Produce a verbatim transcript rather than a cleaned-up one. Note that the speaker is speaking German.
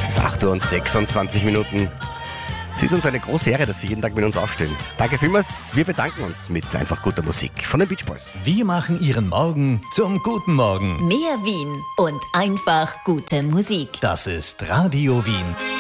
Es ist acht Uhr und sechsundzwanzig Minuten. Es ist uns eine große Ehre, dass Sie jeden Tag mit uns aufstehen. Danke vielmals. Wir bedanken uns mit einfach guter Musik von den Beach Boys. Wir machen Ihren Morgen zum guten Morgen. Mehr Wien und einfach gute Musik. Das ist Radio Wien.